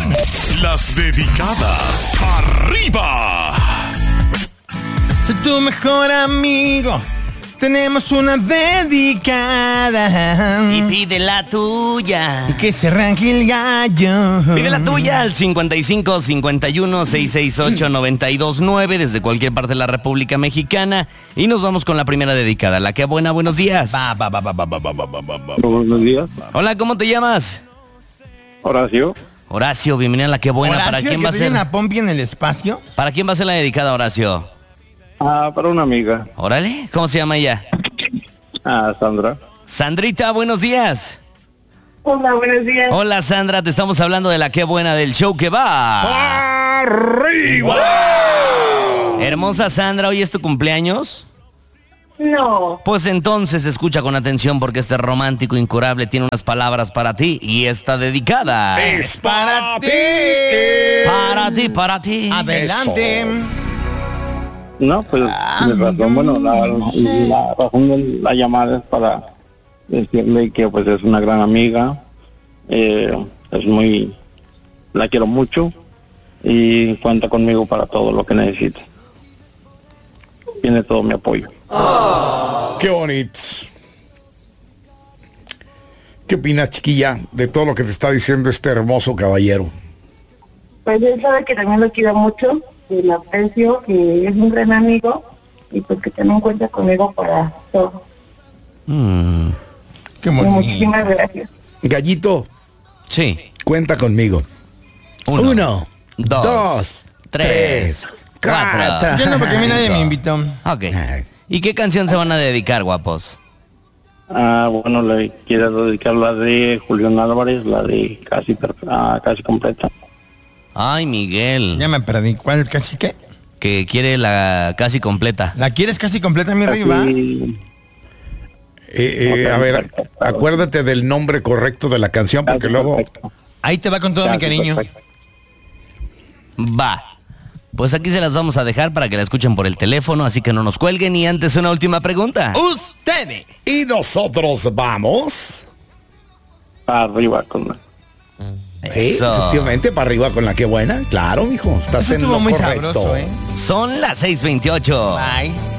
Las dedicadas. ¡Arriba! Soy tu mejor amigo. Tenemos una dedicada. Y pide la tuya. Y que se arranque el gallo. Pide la tuya al 55 51 668 929 desde cualquier parte de la República Mexicana. Y nos vamos con la primera dedicada. La que buena, buenos días. Buenos días. Hola, ¿cómo te llamas? Horacio. Horacio, bienvenida a La que buena. Horacio, ¿Para quién va a tiene ser? una pompi en el espacio? ¿Para quién va a ser la dedicada, Horacio? Para una amiga. Órale, ¿cómo se llama ella? Sandra. Sandrita, buenos días. Hola, buenos días. Hola, Sandra, te estamos hablando de La que buena del show que va. ¡Arriba! Hermosa Sandra, ¿hoy es tu cumpleaños? No. Pues entonces escucha con atención porque este romántico incurable tiene unas palabras para ti y está dedicada. ¡Es para ti! Para ti, para ti. Adelante. No, pues mi razón, bueno, la razón de la llamada es para decirle que pues es una gran amiga, la quiero mucho y cuenta conmigo para todo lo que necesite. Tiene todo mi apoyo. ¡Qué bonito! ¿Qué opinas, chiquilla, de todo lo que te está diciendo este hermoso caballero? Pues él sabe que también lo quiero mucho, que lo aprecio, que es un gran amigo y pues que también cuenta conmigo para todo. Qué Y bonito. muchísimas gracias. Gallito, Sí. cuenta conmigo. Uno, dos, dos, tres, cuatro. Yo no, porque a mí nadie me invitó. Ok. ¿Y qué canción se van a dedicar, guapos? Bueno, le quiero dedicar la de Julián Álvarez, la de casi completa. Ay, Miguel. Ya me perdí. ¿Cuál casi qué? Que quiere la casi completa. ¿La quieres casi completa, mi rey? Va. Casi- A ver, acuérdate del nombre correcto de la canción porque casi luego... perfecto. Ahí te va con todo mi Casi cariño. perfecto. Va. Pues aquí se las vamos a dejar para que la escuchen por el teléfono, así que no nos cuelguen. Y antes una última pregunta. Ustedes. Y nosotros vamos... Arriba con la... Sí, Eso. efectivamente, para arriba con la que buena. Claro, mijo, estás Eso en estuvo lo muy correcto. sabroso, ¿eh? Son las 6:28. Bye.